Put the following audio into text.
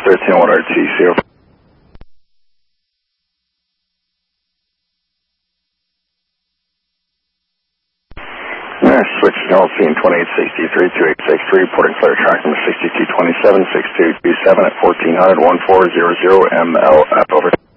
1301 RTC. Switch to LC in 2863, 2863, reporting clear track number 6227, 6227 at 1400, 1400 MLF over.